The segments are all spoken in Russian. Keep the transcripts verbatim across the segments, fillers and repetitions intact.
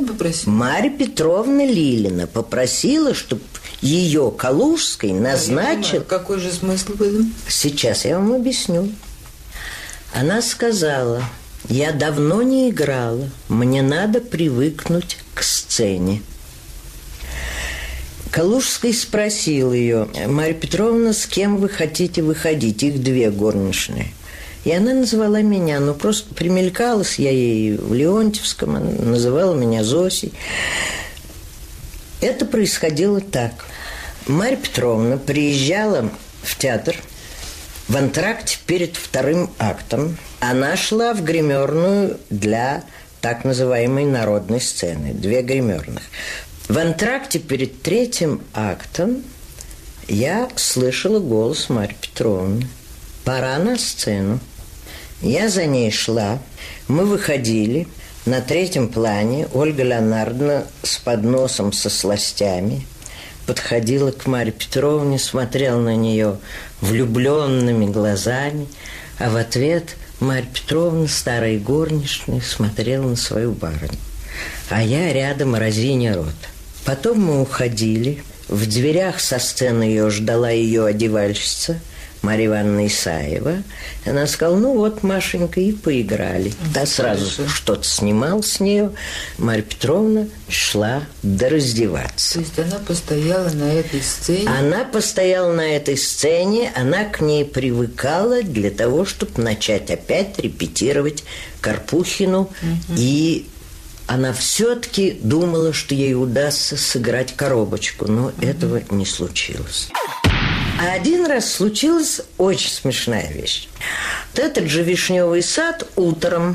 Лилина попросила? Марья Петровна Лилина попросила, чтобы ее Калужской назначил... Какой же смысл в этом? Сейчас я вам объясню. Она сказала: я давно не играла, мне надо привыкнуть к сцене. Калужский спросил ее: Марья Петровна, с кем вы хотите выходить? Их две горничные. И она назвала меня, ну просто примелькалась я ей в Леонтьевском, она называла меня Зосей. Это происходило так. Марья Петровна приезжала в театр в антракте перед вторым актом. Она шла в гримерную для так называемой народной сцены. Две гримерных. В антракте перед третьим актом я слышала голос Марьи Петровны. Пора на сцену. Я за ней шла. Мы выходили. На третьем плане Ольга Леонардовна с подносом со сластями подходила к Марье Петровне, смотрела на нее влюбленными глазами, а в ответ Марья Петровна, старая горничная, смотрела на свою барыню. А я рядом разиня рот. Потом мы уходили. В дверях со сцены ее ждала ее одевальщица Марья Ивановна Исаева. Она сказала: ну вот, Машенька, и поиграли. Та сразу Хорошо. Что-то снимал с нее. Марья Петровна шла дораздеваться. То есть она постояла на этой сцене? Она постояла на этой сцене, она к ней привыкала для того, чтобы начать опять репетировать Карпухину. Угу. И она все-таки думала, что ей удастся сыграть коробочку, но угу. этого не случилось. А один раз случилась очень смешная вещь. Вот этот же Вишневый сад утром.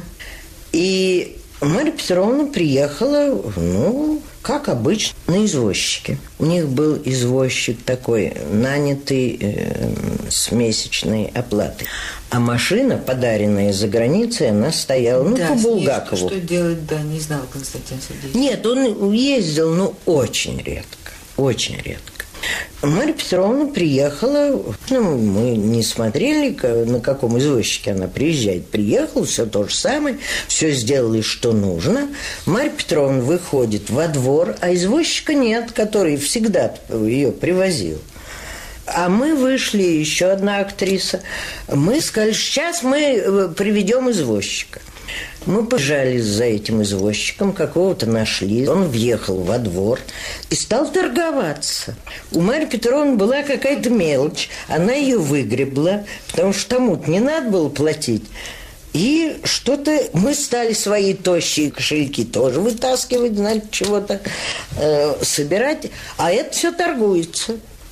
И Марья Петровна приехала, ну, как обычно, на извозчике. У них был извозчик такой, нанятый э, с месячной оплатой. А машина, подаренная за границей, она стояла, ну, да, по Булгакову. Что, что делать, да, не знал Константин Сергеевич. Нет, он ездил, ну, очень редко, очень редко. Марья Петровна приехала, ну, мы не смотрели, на каком извозчике она приезжает. Приехала, все то же самое, все сделали, что нужно. Марья Петровна выходит во двор, а извозчика нет, который всегда ее привозил. А мы вышли, еще одна актриса. Мы сказали: сейчас мы приведем извозчика. Мы побежали за этим извозчиком, какого-то нашли. Он въехал во двор и стал торговаться. У Марьи Петровны была какая-то мелочь. Она ее выгребла, потому что тому-то не надо было платить. И что-то мы стали свои тощие кошельки тоже вытаскивать, знаете, чего-то э, собирать. А это все торгуется.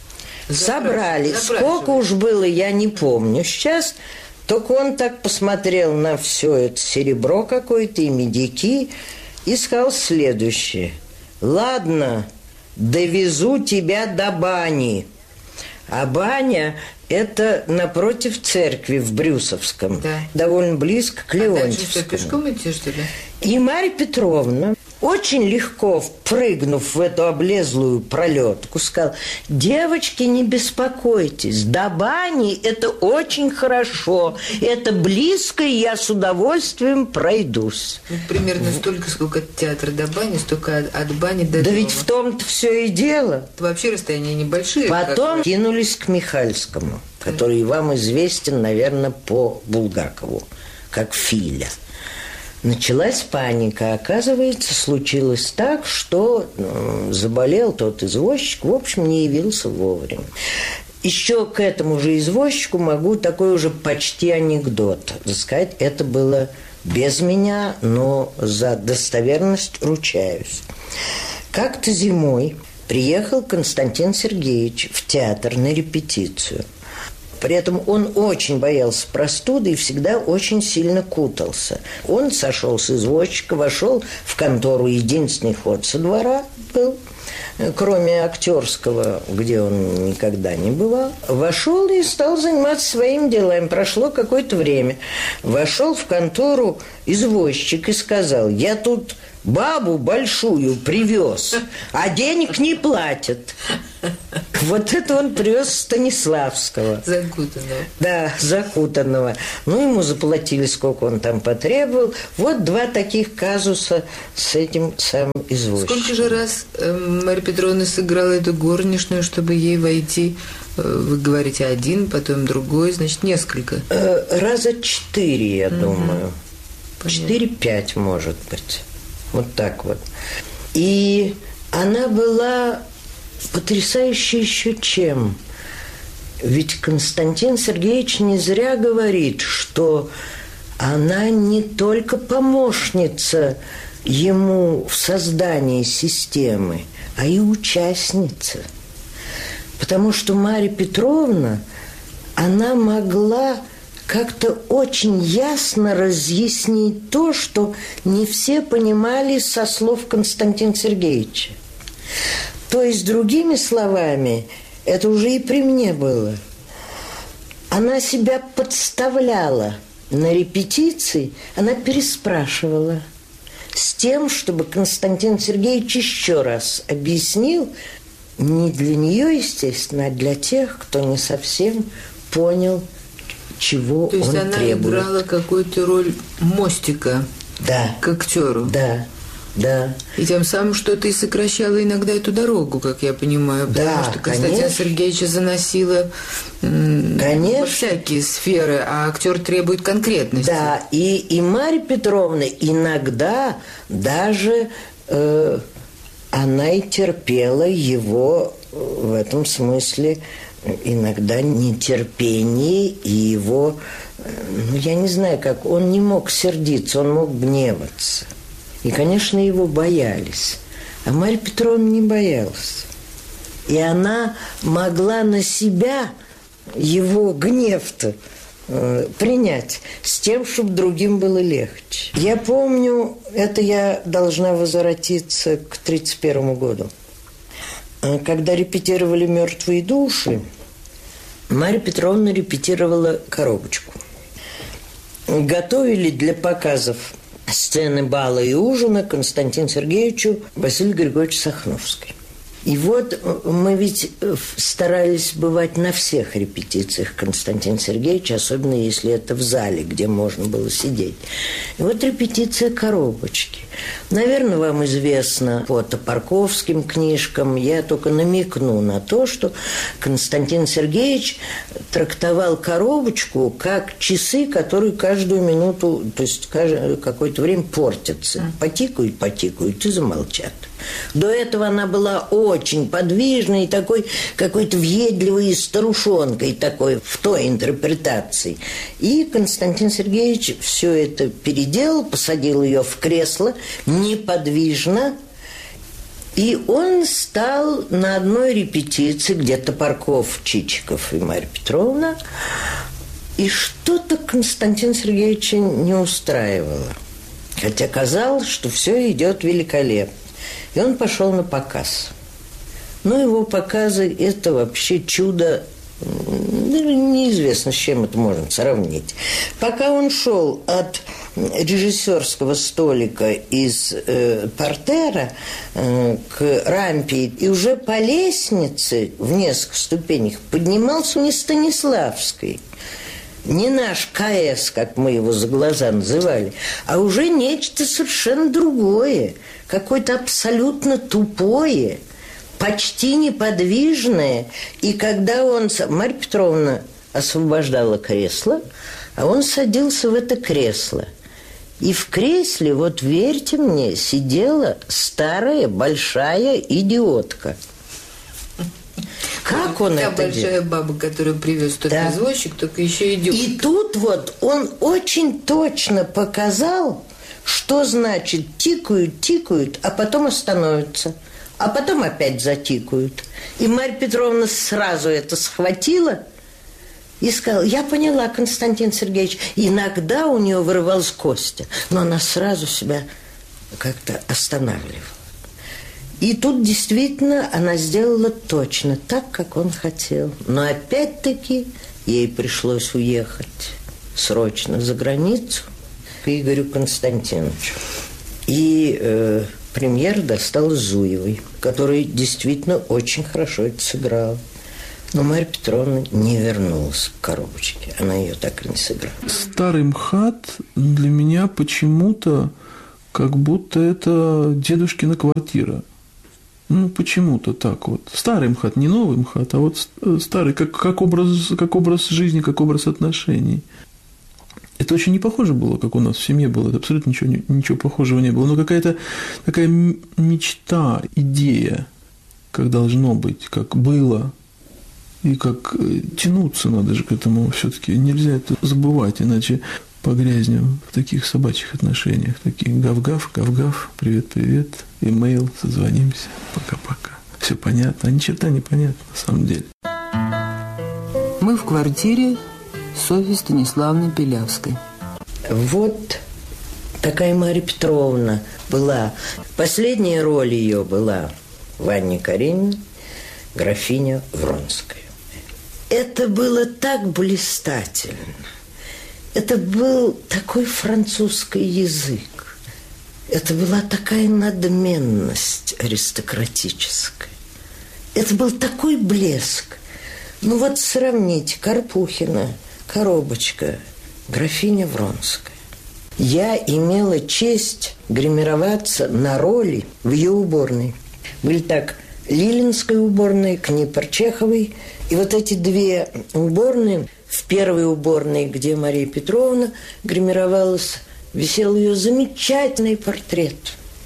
Собрали. Сколько уж было, я не помню. Сейчас... Только он так посмотрел на все это серебро какое-то и медики и сказал следующее: ладно, довезу тебя до бани. А баня – это напротив церкви в Брюсовском, да. Довольно близко к Леонтьевскому. А дальше что, пешком идти, что ли? И Марья Петровна, очень легко впрыгнув в эту облезлую пролетку, сказала: девочки, не беспокойтесь, до бани это очень хорошо, это близко, и я с удовольствием пройдусь. Ну, примерно столько, сколько от театра до бани, столько от, от бани до Да дома. ведь в том-то все и дело. Это вообще расстояния небольшие. Потом кинулись к Михальскому, который вам известен, наверное, по Булгакову, как Филя. Началась паника. Оказывается, случилось так, что ну, заболел тот извозчик, в общем, не явился вовремя. Еще к этому же извозчику могу такой уже почти анекдот сказать. Это было без меня, но за достоверность ручаюсь. Как-то зимой приехал Константин Сергеевич в театр на репетицию. При этом он очень боялся простуды и всегда очень сильно кутался. Он сошел с извозчика, вошел в контору, единственный ход со двора был, кроме актерского, где он никогда не бывал. Вошел и стал заниматься своими делами. Прошло какое-то время. Вошел в контору извозчик и сказал: я тут бабу большую привез, а денег не платят. Вот это он привез Станиславского. Закутанного. Да, закутанного. Ну, ему заплатили, сколько он там потребовал. Вот два таких казуса с этим самым извозчиком. Сколько же раз э, Марья Петровна сыграла эту горничную, чтобы ей войти? Вы говорите один, потом другой, значит, несколько. Э, раза четыре, я угу. думаю. Четыре-пять, может быть. Вот так вот. И она была потрясающая еще чем. Ведь Константин Сергеевич не зря говорит, что она не только помощница ему в создании системы, а и участница. Потому что Марья Петровна, она могла как-то очень ясно разъяснить то, что не все понимали со слов Константина Сергеевича. То есть, другими словами, это уже и при мне было. Она себя подставляла на репетиции, она переспрашивала с тем, чтобы Константин Сергеевич еще раз объяснил, не для нее, естественно, а для тех, кто не совсем понял, чего он требует. То есть она играла какую-то роль мостика, да, к актеру. Да, да. И тем самым что-то и сокращало иногда эту дорогу, как я понимаю, потому да, что Константина Сергеевича заносила во всякие сферы, а актер требует конкретности. Да, и, и Марья Петровна иногда даже э, она и терпела его в этом смысле иногда нетерпение и его, ну, я не знаю как, он не мог сердиться, он мог гневаться. И, конечно, его боялись. А Марья Петровна не боялась. И она могла на себя его гнев-то э, принять с тем, чтобы другим было легче. Я помню, это я должна возвратиться к тридцать первому году. Когда репетировали «Мертвые души», Марья Петровна репетировала «Коробочку». Готовили для показов сцены бала и ужина Константину Сергеевичу Василию Григорьевичу Сахновской. И вот мы ведь старались бывать на всех репетициях Константина Сергеевича, особенно если это в зале, где можно было сидеть. И вот репетиция «Коробочки». Наверное, вам известно по топорковским книжкам, я только намекну на то, что Константин Сергеевич трактовал «Коробочку» как часы, которые каждую минуту, то есть какое-то время портятся. Потикают, потикают и замолчат. До этого она была очень подвижной, такой какой-то въедливой старушонкой такой в той интерпретации. И Константин Сергеевич все это переделал, посадил ее в кресло неподвижно. И он стал на одной репетиции, где Топорков, Чичиков и Марья Петровна, и что-то Константина Сергеевича не устраивало. Хотя казалось, что все идет великолепно. И он пошел на показ. Но его показы – это вообще чудо, неизвестно, с чем это можно сравнить. Пока он шел от режиссерского столика из э, портера э, к рампе, и уже по лестнице в несколько ступенях поднимался не Станиславский, не наш КС, как мы его за глаза называли, а уже нечто совершенно другое, какое-то абсолютно тупое, почти неподвижное. И когда он... Марья Петровна освобождала кресло, а он садился в это кресло. И в кресле, вот верьте мне, сидела старая большая идиотка. Как он Та это большая делал? баба, которую привез тот Да. извозчик, только еще идет. И тут вот он очень точно показал, что значит тикают, тикают, а потом остановятся, а потом опять затикают. И Марья Петровна сразу это схватила и сказала: я поняла, Константин Сергеевич. Иногда у нее вырывалась Костя, но она сразу себя как-то останавливала. И тут действительно она сделала точно так, как он хотел. Но опять-таки ей пришлось уехать срочно за границу к Игорю Константиновичу. И э, премьера досталась Зуевой, которая действительно очень хорошо это сыграла. Но Марья Петровна не вернулась к коробочке. Она ее так и не сыграла. «Старый МХАТ» для меня почему-то как будто это дедушкина квартира. Ну, почему-то так вот. Старый МХАТ, не новый МХАТ, а вот старый, как, как, образ, как образ жизни, как образ отношений. Это очень не похоже было, как у нас в семье было. Это абсолютно ничего, ничего похожего не было. Но какая-то такая мечта, идея, как должно быть, как было. И как тянуться надо же к этому все-таки. Нельзя это забывать, иначе погрязнем в таких собачьих отношениях. Такие гав-гав, гав-гав, привет-привет, имейл, созвонимся, пока-пока. Все понятно, а ни черта не понятно на самом деле. Мы в квартире Софьи Станиславны Пилявской. Вот такая Марья Петровна была. Последняя роль ее была в Анне Карениной, графиня Вронская. Это было так блистательно. Это был такой французский язык. Это была такая надменность аристократическая. Это был такой блеск. Ну вот сравните Карпухина, Коробочка, графиня Вронская. Я имела честь гримироваться на роли в ее уборной. Были так Лилинская уборная, Книпер-Чеховой. И вот эти две уборные, в первой уборной, где Мария Петровна гримировалась, висел ее замечательный портрет.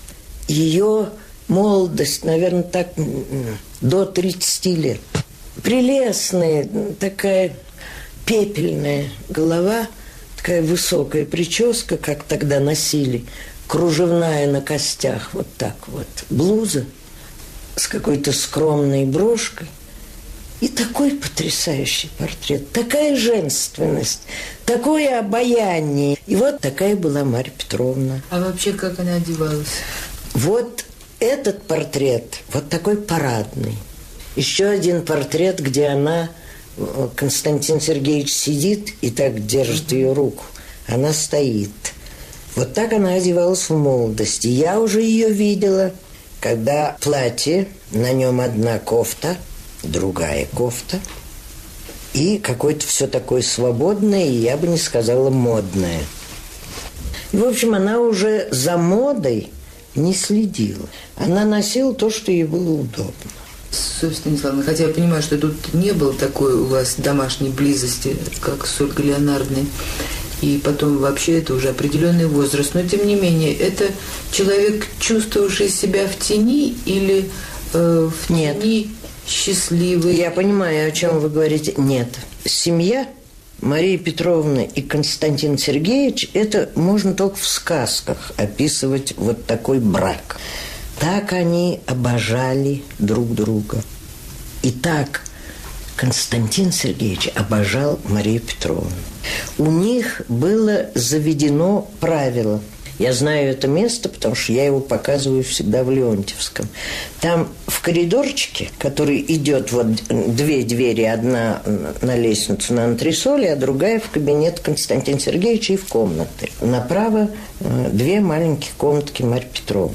Ее молодость, наверное, так до тридцати лет. Прелестная, такая пепельная голова, такая высокая прическа, как тогда носили, кружевная на костях, вот так вот, блуза с какой-то скромной брошкой. И такой потрясающий портрет, такая женственность, такое обаяние. И вот такая была Марья Петровна. А вообще, как она одевалась? Вот этот портрет, вот такой парадный. Еще один портрет, где она, Константин Сергеевич сидит и так держит ее руку. Она стоит. Вот так она одевалась в молодости. Я уже ее видела, когда платье, на нем одна кофта, другая кофта, и какое-то все такое свободное, и я бы не сказала модное. И, в общем, она уже за модой не следила. Она носила то, что ей было удобно. Софья Станиславовна, хотя я понимаю, что тут не было такой у вас домашней близости, как с Ольгой Леонардовной, и потом вообще это уже определенный возраст, но тем не менее, это человек, чувствовавший себя в тени или э, в Нет. тени счастливый? Я понимаю, о чем вы говорите. Нет. Семья Марии Петровны и Константин Сергеевич, это можно только в сказках описывать вот такой брак. Так они обожали друг друга. И так Константин Сергеевич обожал Марию Петровну. У них было заведено правило. Я знаю это место, потому что я его показываю всегда в Леонтьевском. Там в коридорчике, который идет вот две двери, одна на лестницу на антресоли, а другая в кабинет Константина Сергеевича и в комнаты. Направо две маленькие комнатки Марьи Петровны.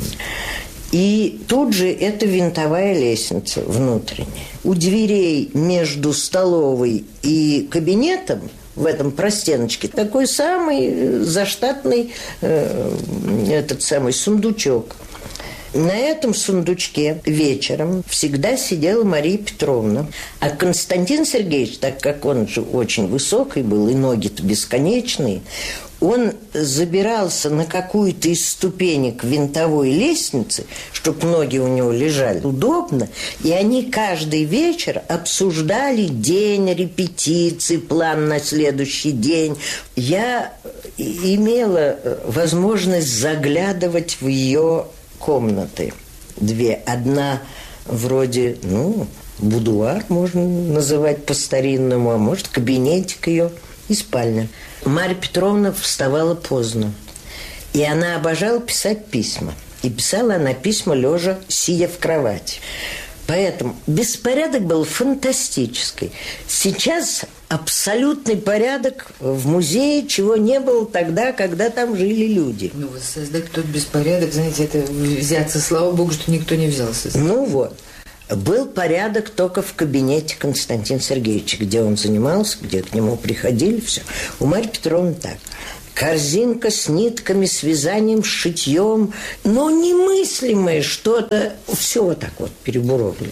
И тут же это винтовая лестница внутренняя. У дверей между столовой и кабинетом в этом простеночке такой самый заштатный э, этот самый сундучок. На этом сундучке вечером всегда сидела Мария Петровна. А Константин Сергеевич, так как он же очень высокий был, и ноги-то бесконечные, он забирался на какую-то из ступенек винтовой лестницы, чтобы ноги у него лежали удобно, и они каждый вечер обсуждали день репетиции, план на следующий день. Я имела возможность заглядывать в ее комнаты. Две. Одна вроде, ну, будуар можно называть по-старинному, а может, кабинетик ее и спальня. Марья Петровна вставала поздно. И она обожала писать письма. И писала она письма лежа, сидя в кровати. Поэтому беспорядок был фантастический. Сейчас абсолютный порядок в музее, чего не было тогда, когда там жили люди. Ну, создать тот беспорядок, знаете, это взяться, слава богу, что никто не взялся. Ну вот. Был порядок только в кабинете Константина Сергеевича, где он занимался, где к нему приходили, все. У Марьи Петровны так. Корзинка с нитками, с вязанием, с шитьем. Но немыслимое что-то. Все вот так вот перебуровали.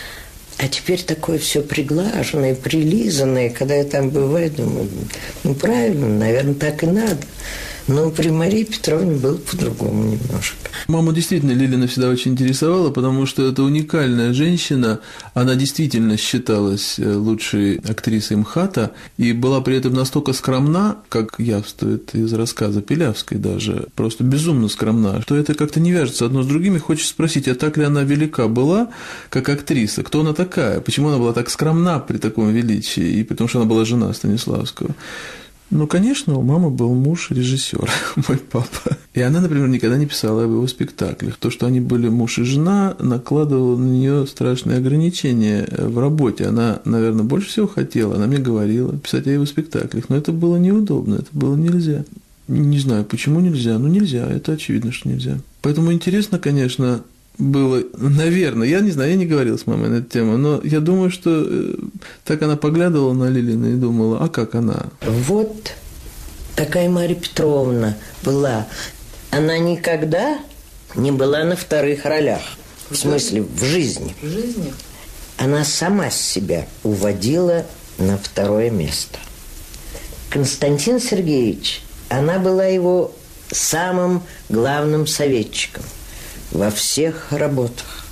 А теперь такое все приглаженное, прилизанное. Когда я там бываю, думаю, ну правильно, наверное, так и надо. Но при Марии Петровне было по-другому немножко. Маму действительно Лилина всегда очень интересовала, потому что это уникальная женщина. Она действительно считалась лучшей актрисой МХАТа и была при этом настолько скромна, как явствует из рассказа Пилявской даже, просто безумно скромна, что это как-то не вяжется одно с другим. И хочется спросить, а так ли она велика была, как актриса? Кто она такая? Почему она была так скромна при таком величии? И потому что она была жена Станиславского. Ну, конечно, у мамы был муж режиссер, мой папа. И она, например, никогда не писала об его спектаклях. То, что они были муж и жена, накладывало на нее страшные ограничения в работе. Она, наверное, больше всего хотела, она мне говорила, писать о его спектаклях. Но это было неудобно, это было нельзя. Не знаю, почему нельзя. Ну, нельзя, это очевидно, что нельзя. Поэтому интересно, конечно, было, наверное, я не знаю, я не говорил с мамой на эту тему, но я думаю, что так она поглядывала на Лилину и думала, а как она? Вот такая Марья Петровна была. Она никогда не была на вторых ролях. В смысле, в жизни. В жизни? Она сама себя уводила на второе место. Константин Сергеевич, она была его самым главным советчиком во всех работах.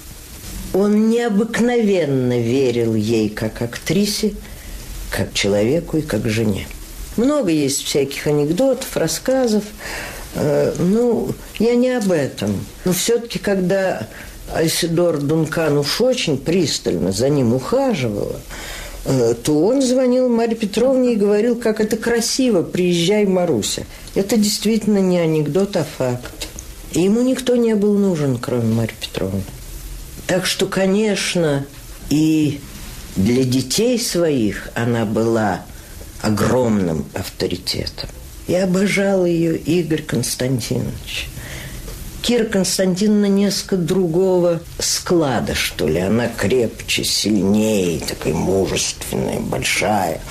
Он необыкновенно верил ей как актрисе, как человеку и как жене. Много есть всяких анекдотов, рассказов. Э, ну, я не об этом. Но все-таки, когда Айседор Дункан уж очень пристально за ним ухаживала, э, то он звонил Марье Петровне и говорил, как это красиво, приезжай, Маруся. Это действительно не анекдот, а факт. И ему никто не был нужен, кроме Марьи Петровны. Так что, конечно, и для детей своих она была огромным авторитетом. Я обожал ее Игорь Константинович. Кира Константиновна несколько другого склада, что ли. Она крепче, сильнее, такая мужественная, большая.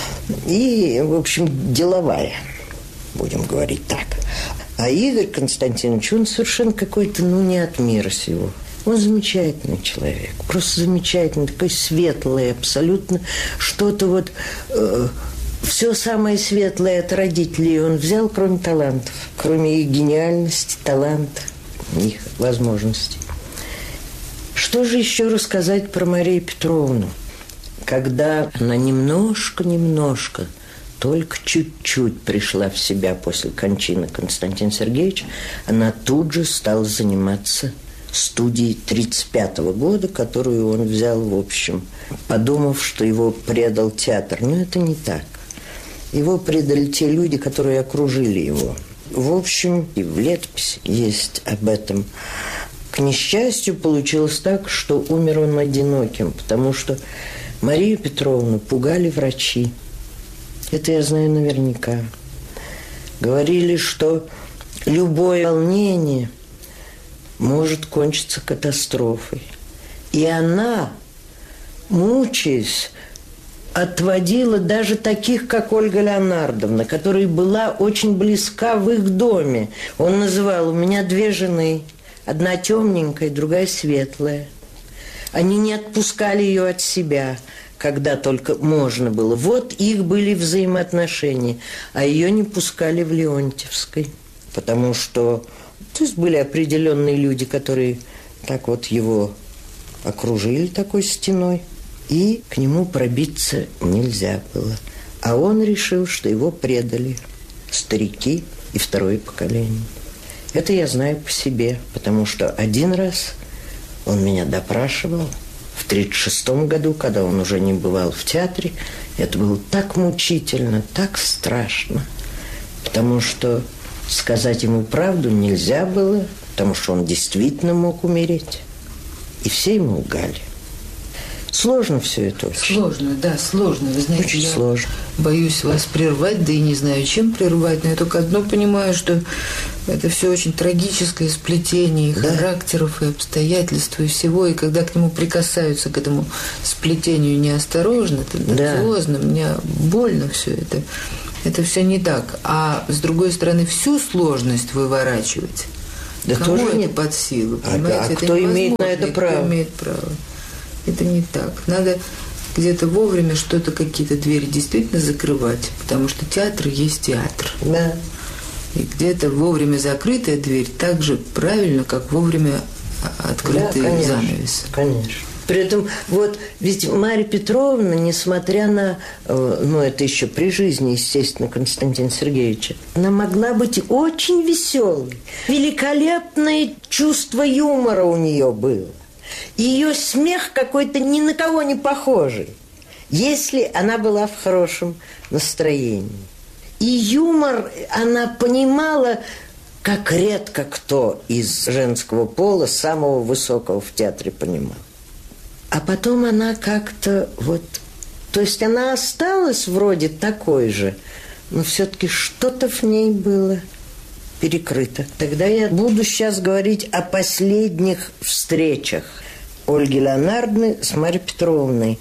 И, в общем, деловая, будем говорить так. А Игорь Константинович, он совершенно какой-то, ну, не от мира сего. Он замечательный человек, просто замечательный, такой светлый абсолютно. Что-то вот, э, все самое светлое от родителей он взял, кроме талантов, кроме их гениальности, таланта, их возможностей. Что же еще рассказать про Марию Петровну? Когда она немножко-немножко, только чуть-чуть пришла в себя после кончины Константина Сергеевича, она тут же стала заниматься студией тридцать пятого года, которую он взял, в общем, подумав, что его предал театр. Но это не так. Его предали те люди, которые окружили его. В общем, и в летописи есть об этом. К несчастью, получилось так, что умер он одиноким, потому что Марию Петровну пугали врачи. Это я знаю наверняка. Говорили, что любое волнение может кончиться катастрофой. И она, мучаясь, отводила даже таких, как Ольга Леонардовна, которая была очень близка в их доме. Он называл: у меня две жены, одна темненькая, другая светлая. Они не отпускали ее от себя, когда только можно было. Вот их были взаимоотношения, а ее не пускали в Леонтьевской, потому что то есть были определенные люди, которые так вот его окружили такой стеной, и к нему пробиться нельзя было. А он решил, что его предали старики и второе поколение. Это я знаю по себе, потому что один раз он меня допрашивал в тридцать шестом году, когда он уже не бывал в театре. Это было так мучительно, так страшно, потому что сказать ему правду нельзя было, потому что он действительно мог умереть. И все ему лгали. Сложно все это очень. Сложно, да, сложно. Вы знаете, очень я сложно. боюсь вас прервать, да и не знаю, чем прервать, но я только одно понимаю, что это все очень трагическое сплетение и да. характеров, и обстоятельств, и всего, и когда к нему прикасаются, к этому сплетению неосторожно, тенденциозно, да. мне больно все это. Это все не так. А с другой стороны, всю сложность выворачивать, да кому тоже это нет. под силу, понимаете? А, а это кто имеет на это кто право? имеет право. Это не так. Надо где-то вовремя что-то, какие-то двери действительно закрывать, потому что театр есть театр. Да. И где-то вовремя закрытая дверь так же правильно, как вовремя открытый да, конечно, занавес. Конечно. При этом, вот, ведь Марья Петровна, несмотря на, ну, это еще при жизни, естественно, Константина Сергеевича, она могла быть очень веселой. Великолепное чувство юмора у нее было. Ее смех какой-то ни на кого не похожий, если она была в хорошем настроении. И юмор она понимала, как редко кто из женского пола самого высокого в театре понимал. А потом она как-то вот... То есть она осталась вроде такой же, но все-таки что-то в ней было перекрыто. Тогда я буду сейчас говорить о последних встречах Ольги Леонардовны с Марьей Петровной.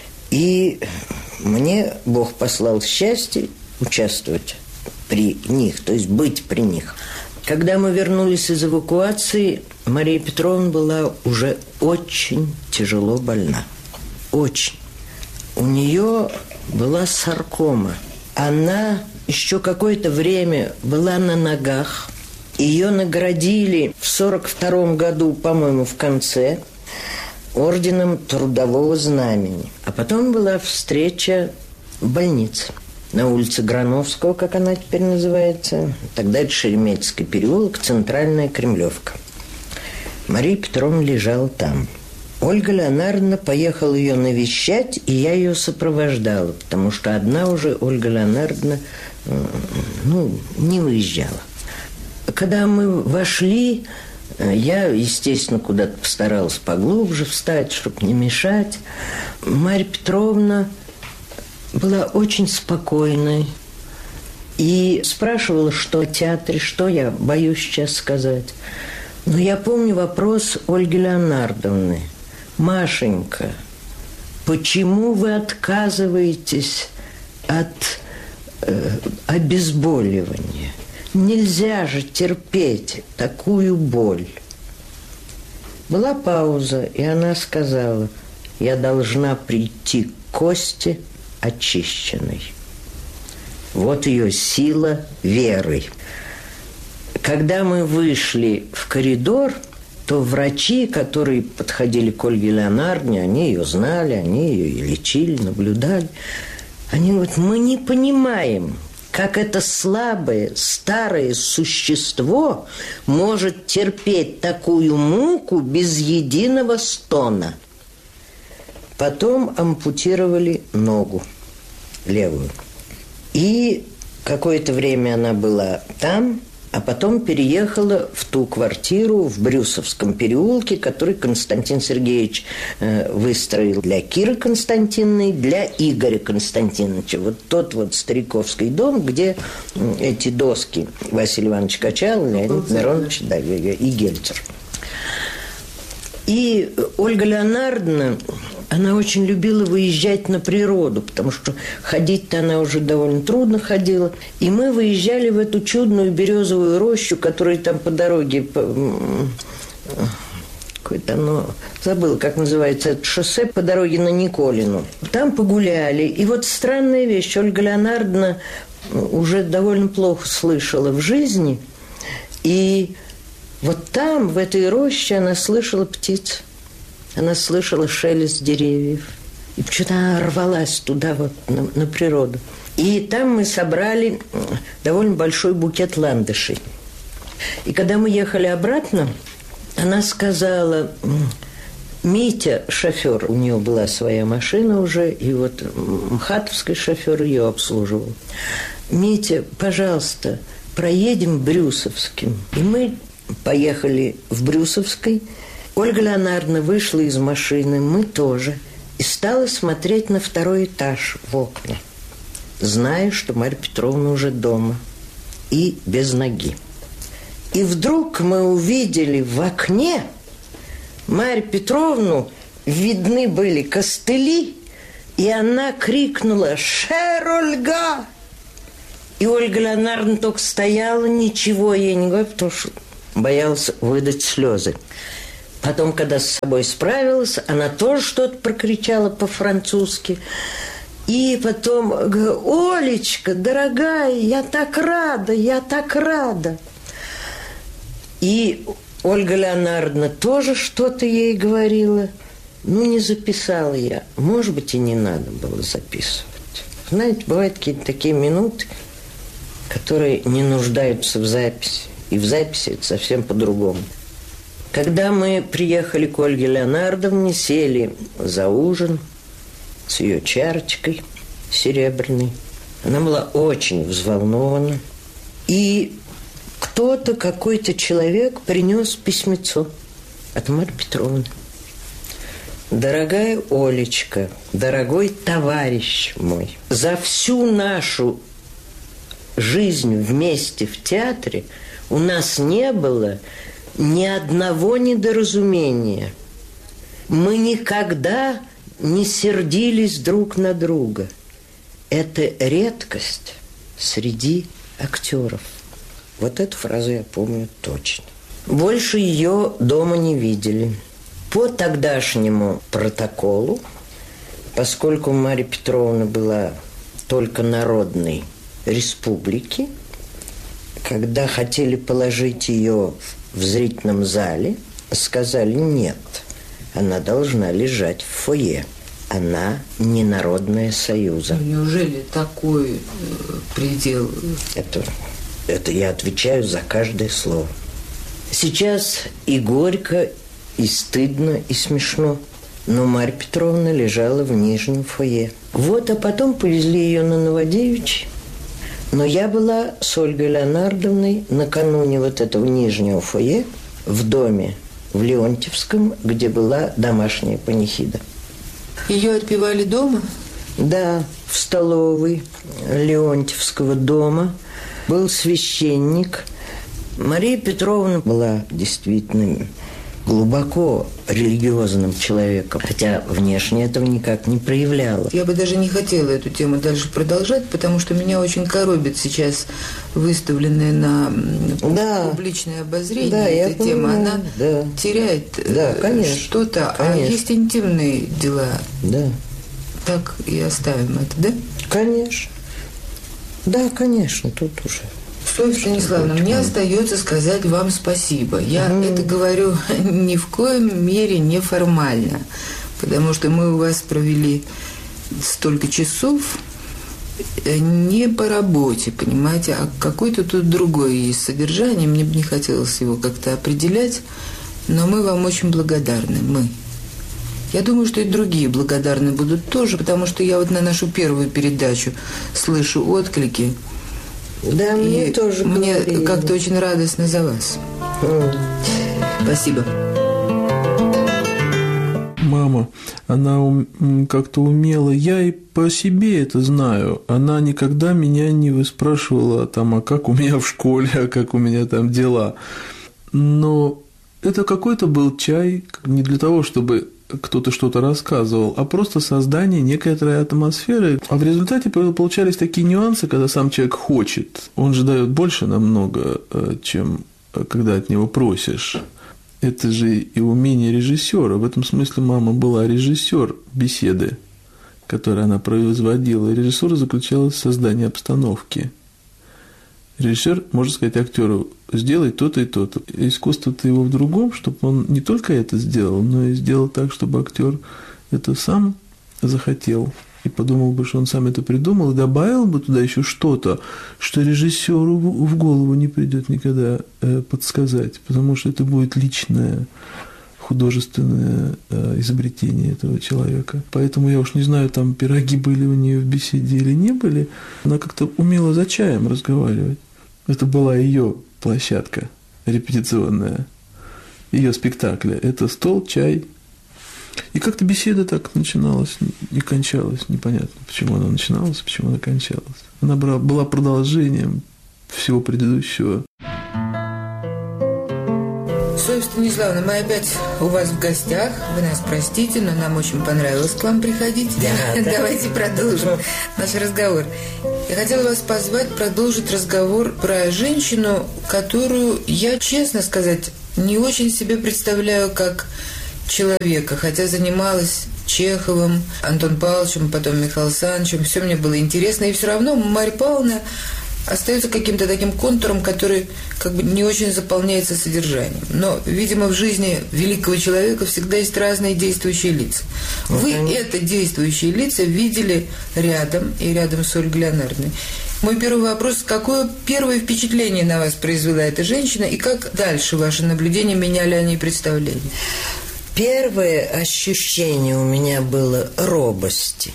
И мне Бог послал счастье участвовать при них, то есть быть при них. Когда мы вернулись из эвакуации, Мария Петровна была уже очень тяжело больна. Очень. У нее была саркома. Она еще какое-то время была на ногах. Ее наградили в сорок втором году, по-моему, в конце, орденом Трудового Знамени. А потом была встреча в больнице. На улице Грановского, как она теперь называется. Тогда это Шереметьевский переулок, центральная Кремлевка. Мария Петровна лежала там. Ольга Леонардовна поехала ее навещать, и я ее сопровождала, потому что одна уже Ольга Леонардовна ну, не выезжала. Когда мы вошли, я, естественно, куда-то постаралась поглубже встать, чтобы не мешать. Марья Петровна была очень спокойной и спрашивала, что о театре, что я боюсь сейчас сказать. Но я помню вопрос Ольги Леонардовны. «Машенька, почему вы отказываетесь от э, обезболивания? Нельзя же терпеть такую боль». Была пауза, и она сказала: «Я должна прийти к Косте очищенной». Вот ее сила веры. Когда мы вышли в коридор, то врачи, которые подходили к Ольге Леонардовне, они ее знали, они ее лечили, наблюдали. Они говорят: мы не понимаем, как это слабое, старое существо может терпеть такую муку без единого стона. Потом ампутировали ногу левую. И какое-то время она была там, а потом переехала в ту квартиру в Брюсовском переулке, который Константин Сергеевич э, выстроил для Киры Константиновны, для Игоря Константиновича. Вот тот вот стариковский дом, где э, эти доски Василий Иванович Качал, Леонид Миронович, да, и Гельцер. И Ольга Леонардовна, она очень любила выезжать на природу, потому что ходить-то она уже довольно трудно ходила. И мы выезжали в эту чудную березовую рощу, которая там по дороге... По... Какое-то оно... Забыла, как называется это шоссе, по дороге на Николину. Там погуляли. И вот странная вещь. Ольга Леонардовна уже довольно плохо слышала в жизни. И вот там, в этой роще, она слышала птиц. Она слышала шелест деревьев. И почему-то она рвалась туда, вот, на, на природу. И там мы собрали довольно большой букет ландышей. И когда мы ехали обратно, она сказала: Митя, шофер, у нее была своя машина уже, и вот мхатовский шофер ее обслуживал. Митя, пожалуйста, проедем Брюсовским. И мы поехали в Брюсовской. Ольга Леонардовна вышла из машины, мы тоже. и стала смотреть на второй этаж в окна, зная, что Марья Петровна уже дома и без ноги. И вдруг мы увидели в окне Марью Петровну, видны были костыли, и она крикнула: «Шер, Ольга!» И Ольга Леонардовна только стояла, ничего ей не говорила, потому что боялась выдать слезы. Потом, когда с собой справилась, она тоже что-то прокричала по-французски. И потом: «Олечка, дорогая, я так рада, я так рада!» И Ольга Леонардовна тоже что-то ей говорила. Ну, не записала я. Может быть, и не надо было записывать. Знаете, бывают какие-то такие минуты, которые не нуждаются в записи. И в записи это совсем по-другому. Когда мы приехали к Ольге Леонардовне, сели за ужин с ее чарочкой серебряной. Она была очень взволнована. И кто-то, какой-то человек принес письмецо от Марьи Петровны. «Дорогая Олечка, дорогой товарищ мой, за всю нашу жизнь вместе в театре у нас не было ни одного недоразумения. Мы никогда не сердились друг на друга. Это редкость среди актеров». Вот эту фразу я помню точно. Больше ее дома не видели. По тогдашнему протоколу, поскольку Марья Петровна была только народной республики, когда хотели положить ее в зрительном зале, сказали: нет, она должна лежать в фойе. Она не народная союза. Неужели такой предел? Это, это я отвечаю за каждое слово. Сейчас и горько, и стыдно, и смешно. Но Марья Петровна лежала в нижнем фойе. Вот, а потом повезли ее на Новодевичье. Но я была с Ольгой Леонардовной накануне вот этого нижнего фойе в доме в Леонтьевском, где была домашняя панихида. Ее отпевали дома? Да, в столовой Леонтьевского дома был священник. Мария Петровна была действительно глубоко религиозным человеком, хотя внешне этого никак не проявляла. Я бы даже не хотела эту тему дальше продолжать, потому что меня очень коробит сейчас выставленная на да. публичное обозрение да, эта я тема. понимаю. Она да. теряет да, конечно, что-то, конечно. А есть интимные дела. Да. Так и оставим это, да? Конечно. Да, конечно, тут уже... Софья Станиславовна, мне остается сказать вам спасибо. Я mm. это говорю ни в коем мере неформально, потому что мы у вас провели столько часов не по работе, понимаете, а какое-то тут другое есть содержание. Мне бы не хотелось его как-то определять, но мы вам очень благодарны, мы. Я думаю, что и другие благодарны будут тоже, потому что я вот на нашу первую передачу слышу отклики. Да, мне и тоже мне говорили. Как-то очень радостно за вас. Mm. Спасибо. Мама, она ум, как-то умела, я и по себе это знаю, она никогда меня не выспрашивала там, а как у меня в школе, а как у меня там дела. Но это какой-то был чай не для того, чтобы кто-то что-то рассказывал, а просто создание некоторой атмосферы. А в результате получались такие нюансы, когда сам человек хочет. Он же дает больше намного, чем когда от него просишь. Это же и умение режиссера. В этом смысле мама была режиссер беседы, которую она производила. И режиссура заключалась в создании обстановки. Режиссер может сказать актеру: сделай то-то и то-то. Искусство-то его в другом, чтобы он не только это сделал, но и сделал так, чтобы актер это сам захотел. И подумал бы, что он сам это придумал, и добавил бы туда еще что-то, что режиссеру в голову не придет никогда подсказать, потому что это будет личное художественное изобретение этого человека. Поэтому я уж не знаю, там пироги были у нее в беседе или не были. Она как-то умела за чаем разговаривать. Это была ее площадка репетиционная, ее спектакля. Это стол, чай И как-то беседа так начиналась и кончалась. Непонятно, почему она начиналась, почему она кончалась. Она была продолжением всего предыдущего. Софья Станиславовна, мы опять у вас в гостях. Вы нас простите, но нам очень понравилось к вам приходить. Да, да. Давайте продолжим наш разговор. Я хотела вас позвать продолжить разговор про женщину, которую я, честно сказать, не очень себе представляю как человека, хотя занималась Чеховым, Антон Павловичем, потом Михаилом Санычем. Все мне было интересно, и все равно Марья Павловна остается каким-то таким контуром, который как бы не очень заполняется содержанием. Но, видимо, в жизни великого человека всегда есть разные действующие лица. Вы это действующие лица видели рядом и рядом с Ольгой Леонардовной. Мой первый вопрос: какое первое впечатление на вас произвела эта женщина, и как дальше ваши наблюдения меняли о ней представление? Первое ощущение у меня было робости.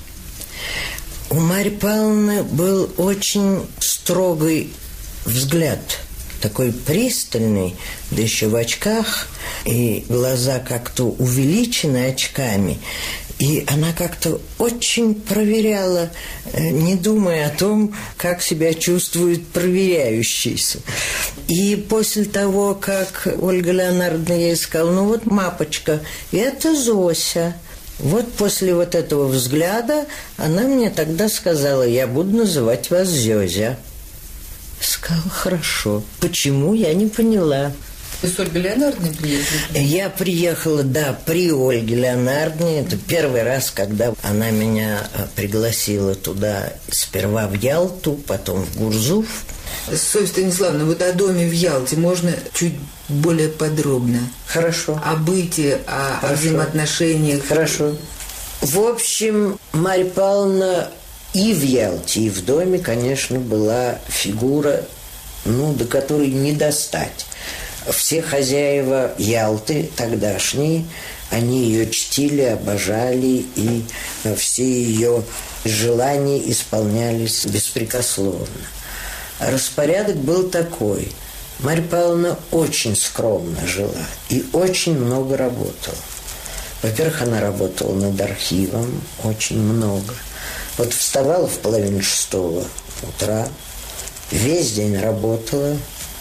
У Марьи Павловны был очень строгий взгляд, такой пристальный, да еще в очках, и глаза как-то увеличены очками. И она как-то очень проверяла, не думая о том, как себя чувствует проверяющийся. И после того, как Ольга Леонардовна ей сказала: ну вот, мапочка, это Зося. Вот после вот этого взгляда она мне тогда сказала: я буду называть вас Зёзя. Сказала: хорошо. Почему, я не поняла. Вы с Ольгой Леонардовной приехали? Я приехала, да, при Ольге Леонардовне. Это первый раз, когда она меня пригласила туда, сперва в Ялту, потом в Гурзуф. Софья Станиславовна, вот о доме в Ялте можно чуть более подробно? Хорошо. О быте, о, о взаимоотношениях. Хорошо. В общем, Марья Павловна и в Ялте, и в доме, конечно, была фигура, ну, до которой не достать. Все хозяева Ялты тогдашние, они ее чтили, обожали, и все ее желания исполнялись беспрекословно. Распорядок был такой. Марья Павловна очень скромно жила и очень много работала. Во-первых, она работала над архивом очень много. Вот вставала в половине шестого утра, весь день работала,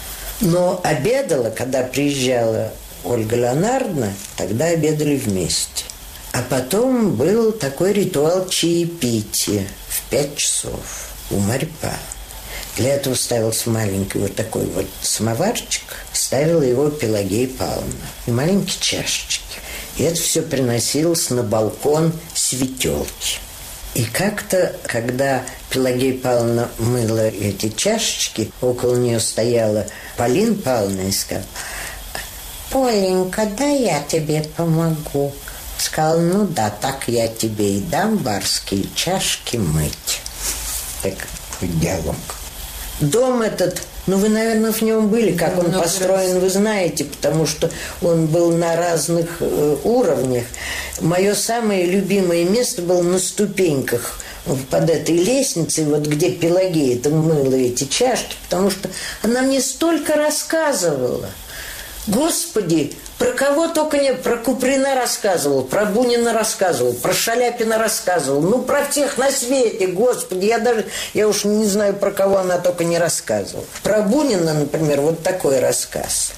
но обедала, когда приезжала Ольга Леонардовна, тогда обедали вместе. А потом был такой ритуал чаепития в пять часов у Марьи Павловны. Для этого ставился маленький вот такой вот самоварчик, ставила его Пелагея Павловна, и маленькие чашечки. И это все приносилось на балкон светелки. И как-то, когда Пелагея Павловна мыла эти чашечки, около нее стояла Полина Павловна и сказала: «Поленька, да я тебе помогу». Сказала: ну да, так я тебе и дам барские чашки мыть. Так диалог. Дом этот, ну вы, наверное, в нем были, как он построен, вы знаете, потому что он был на разных э, уровнях. Мое самое любимое место было на ступеньках под этой лестницей, вот где Пелагея там мыла эти чашки, потому что она мне столько рассказывала. Господи, про кого только не... Про Куприна рассказывал, про Бунина рассказывал, про Шаляпина рассказывал. Ну, про всех на свете, Господи. Я даже... Я уж не знаю, про кого она только не рассказывала. Про Бунина, например, вот такой рассказ.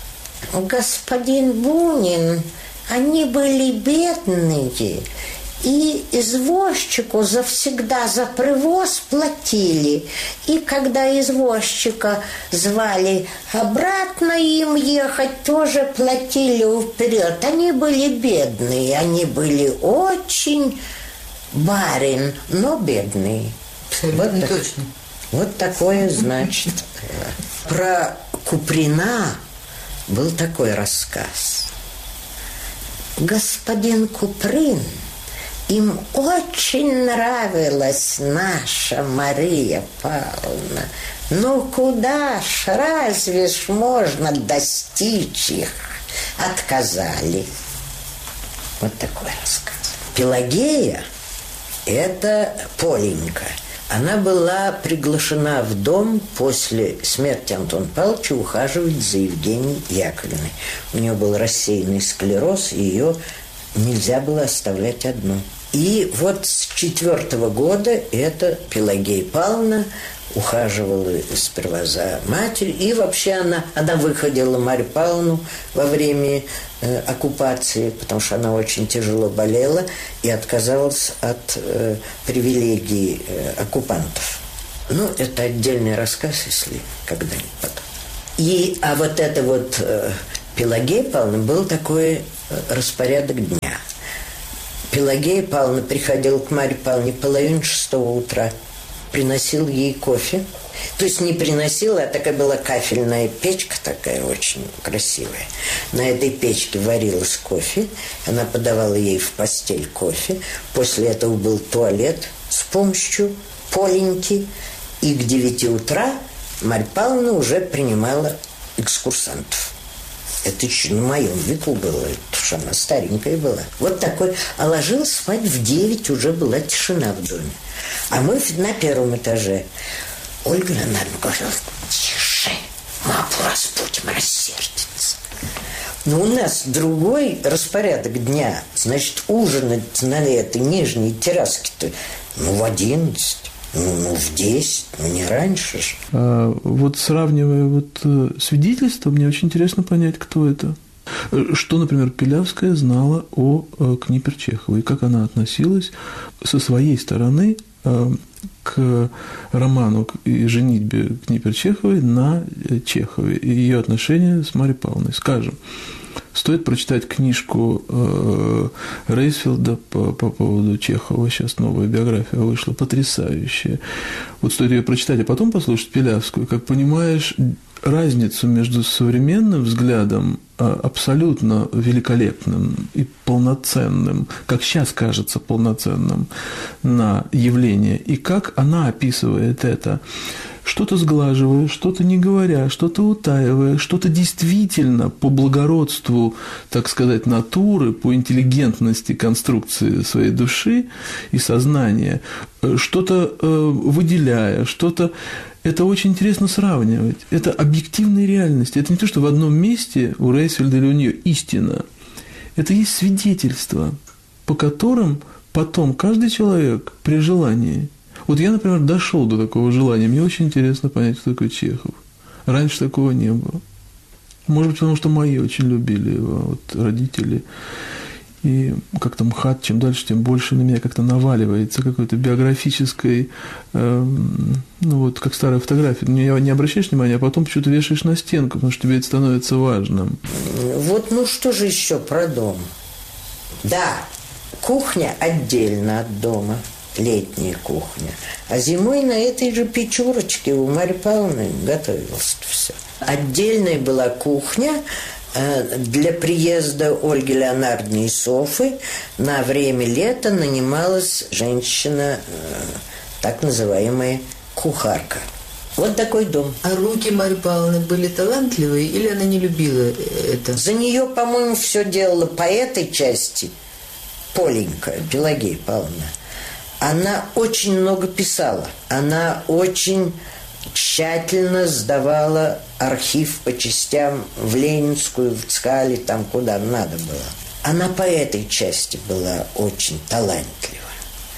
Господин Бунин, они были бедные, и извозчику завсегда за привоз платили. И когда извозчика звали обратно им ехать, тоже платили вперед. Они были бедные, они были очень барин, но бедные. Абсолютно вот точно. Вот такое, значит. Про Куприна был такой рассказ. Господин Куприн, им очень нравилась наша Мария Павловна. Ну, куда ж, разве ж можно достичь их? Отказали. Вот такой рассказ. Пелагея – это Поленька. Она была приглашена в дом после смерти Антона Павловича ухаживать за Евгенией Яковлевной. У нее был рассеянный склероз, и ее нельзя было оставлять одну. И вот с четвертого года эта Пелагея Павловна ухаживала сперва за матерью, и вообще она, она выходила Марью Павловну во время э, оккупации, потому что она очень тяжело болела и отказалась от э, привилегий э, оккупантов. Ну, это отдельный рассказ, если когда-нибудь потом. И, а вот это вот э, Пелагея Павловна, был такой э, распорядок дня. Пелагея Павловна приходила к Марье Павловне половине шестого утра, приносил ей кофе. То есть не приносила, а такая была кафельная печка, такая очень красивая. На этой печке варилась кофе, она подавала ей в постель кофе. После этого был туалет с помощью Поленьки. И к девяти утра Марья Павловна уже принимала экскурсантов. Это еще на моем веку было, потому что она старенькая была. Вот такой. А ложилась спать в девять, уже была тишина в доме. А мы на первом этаже. Ольга Леонардовна говорила: тише, маму разбудим, рассердится. Но у нас другой распорядок дня. Значит, ужинать на этой нижней терраске-то ну в одиннадцать. Ну, ну, в десять, ну, не раньше же. А вот сравнивая вот свидетельства, мне очень интересно понять, кто это. Что, например, Пилявская знала о Книпер-Чеховой, и как она относилась со своей стороны к роману и женитьбе Книпер-Чеховой на Чехове и ее отношения с Марьей Павловной. Скажем, стоит прочитать книжку э, Рейсфилда по, по поводу Чехова. Сейчас новая биография вышла, потрясающая. Вот стоит ее прочитать, а потом послушать Пилявскую. Как понимаешь, разницу между современным взглядом, абсолютно великолепным и полноценным, как сейчас кажется полноценным, на явление, и как она описывает это, что-то сглаживая, что-то не говоря, что-то утаивая, что-то действительно по благородству, так сказать, натуры, по интеллигентности конструкции своей души и сознания, что-то выделяя, что-то... Это очень интересно сравнивать. Это объективные реальности. Это не то, что в одном месте у Рейсфельда или у нее истина. Это есть свидетельства, по которым потом каждый человек при желании... Вот я, например, дошел до такого желания. Мне очень интересно понять, кто такой Чехов. Раньше такого не было. Может быть, потому что мои очень любили его, вот, родители. И как-то МХАТ, чем дальше, тем больше на меня как-то наваливается какой-то биографической, э, ну вот, как старая фотография. На нее не обращаешь внимания, а потом почему-то вешаешь на стенку, потому что тебе это становится важным. Вот, ну что же еще про дом? Да, кухня отдельно от дома, летняя кухня. А зимой на этой же печурочке у Марьи Павловны готовилось все. Отдельная была кухня. Для приезда Ольги Леонардовны и Софы на время лета нанималась женщина, так называемая кухарка. Вот такой дом. А руки Марьи Павловны были талантливые или она не любила это? За нее, по-моему, все делала по этой части Поленька, Пелагея Павловна. Она очень много писала. Она очень... тщательно сдавала архив по частям в Ленинскую, в ЦКАЛе, там, куда надо было. Она по этой части была очень талантлива.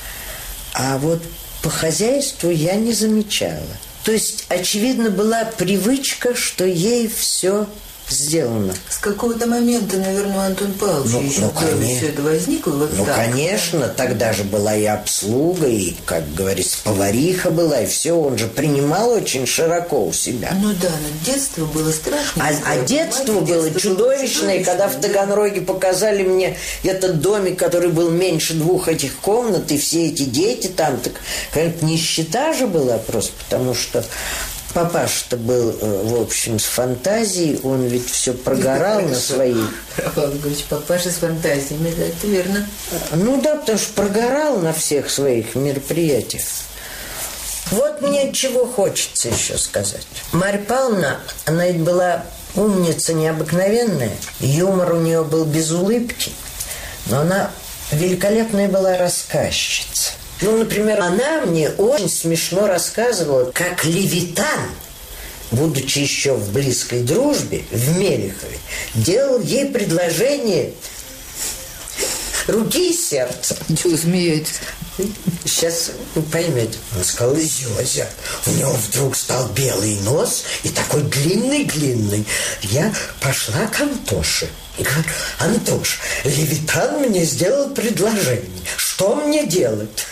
А вот по хозяйству я не замечала. То есть, очевидно, была привычка, что ей все сделано. С какого-то момента, наверное, у Антона Павловича ну, еще ну, конечно. все это возникло. Вот ну, так. конечно, тогда же была и обслуга, и, как говорится, повариха была, и все. Он же принимал очень широко у себя. Ну да, но детство было страшно. А, а детство было детство чудовищное, было когда в Таганроге показали мне этот домик, который был меньше двух этих комнат, и все эти дети там, так какая-то нищета же была просто, потому что папаша-то был, в общем, с фантазией, он ведь все прогорал на своих. Рафаэль Григорьевич, папаша с фантазиями, да, это верно. Ну да, потому что прогорал на всех своих мероприятиях. Вот мне чего хочется еще сказать. Марья Павловна, она ведь была умница необыкновенная, юмор у нее был без улыбки, но она великолепная была рассказчица. Ну, например, она мне очень смешно рассказывала, как Левитан, будучи еще в близкой дружбе, в Мелехове, делал ей предложение руки и сердца. Чего смеетесь? Сейчас вы поймете. Он сказал: Зёзя, у него вдруг стал белый нос и такой длинный-длинный. Я пошла к Антоше и говорю: Антош, Левитан мне сделал предложение. Что мне делать?